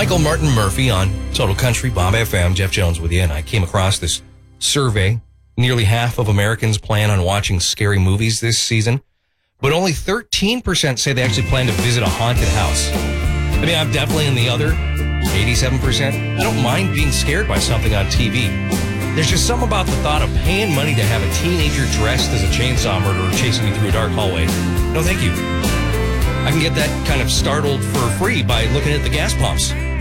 Michael Martin Murphy on Total Country, Bob FM. Jeff Jones with you, and I came across this survey. Nearly half of Americans plan on watching scary movies this season, but only 13% say they actually plan to visit a haunted house. I mean, I'm definitely in the other 87%. I don't mind being scared by something on TV. There's just something about the thought of paying money to have a teenager dressed as a chainsaw murderer chasing me through a dark hallway. No, thank you. I can get that kind of startled for free by looking at the gas pumps.